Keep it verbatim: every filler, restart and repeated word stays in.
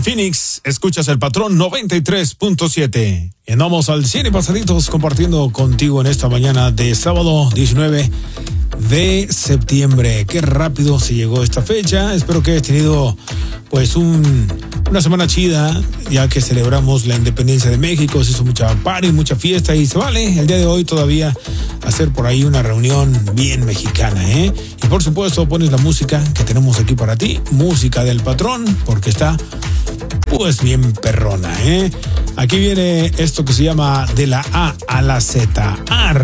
Phoenix, escuchas el Patrón noventa y tres punto siete. Y andamos al cien pasaditos compartiendo contigo en esta mañana de sábado diecinueve de septiembre. Qué rápido se llegó esta fecha. Espero que hayas tenido pues un, una semana chida, ya que celebramos la independencia de México. Se hizo mucha party, mucha fiesta y se vale el día de hoy todavía hacer por ahí una reunión bien mexicana, ¿eh? Y por supuesto pones la música que tenemos aquí para ti, música del Patrón, porque está pues bien perrona, ¿eh? Aquí viene esto que se llama De la A a la Z. Ar